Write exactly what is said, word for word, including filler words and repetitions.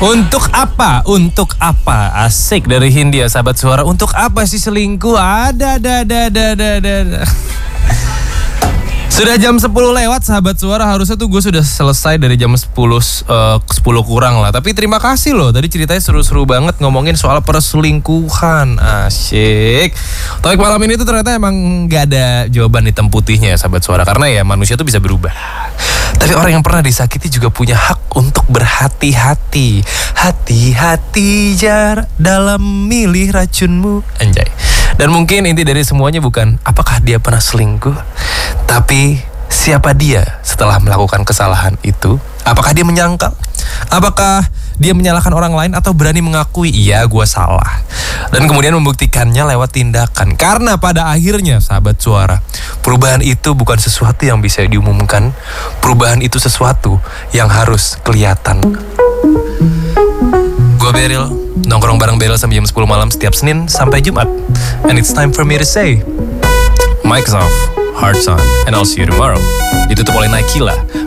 Untuk apa? Untuk apa? Asik dari Hindia, sahabat suara. Untuk apa sih selingkuh? Ada, ada, ada, ada, ada, ada. Sudah jam sepuluh lewat, sahabat suara. Harusnya tuh gue sudah selesai dari jam sepuluh, uh, sepuluh kurang lah. Tapi terima kasih loh, tadi ceritanya seru-seru banget ngomongin soal perselingkuhan. Asyik. Topik malam ini tuh ternyata emang gak ada jawaban hitam putihnya ya, sahabat suara. Karena ya manusia tuh bisa berubah. Tapi orang yang pernah disakiti juga punya hak untuk berhati-hati. Hati-hati jar dalam milih racunmu. Anjay. Dan mungkin inti dari semuanya bukan apakah dia pernah selingkuh, tapi siapa dia setelah melakukan kesalahan itu. Apakah dia menyangkal? Apakah dia menyalahkan orang lain atau berani mengakui, iya gue salah, dan kemudian membuktikannya lewat tindakan. Karena pada akhirnya, sahabat suara, perubahan itu bukan sesuatu yang bisa diumumkan. Perubahan itu sesuatu yang harus kelihatan. Gue Beril, nongkrong bareng Beril sampai jam sepuluh malam setiap Senin sampai Jumat. And it's time for me to say, mic's off, hearts on, and I'll see you tomorrow. Ditutup oleh Naikila,